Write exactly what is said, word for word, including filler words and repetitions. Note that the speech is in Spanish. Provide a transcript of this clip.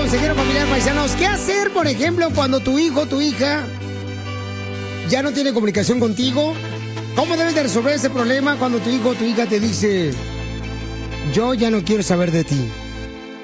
consejero familiar, paisanos. ¿Qué hacer, por ejemplo, cuando tu hijo o tu hija ya no tiene comunicación contigo? ¿Cómo debes de resolver ese problema cuando tu hijo o tu hija te dice, yo ya no quiero saber de ti?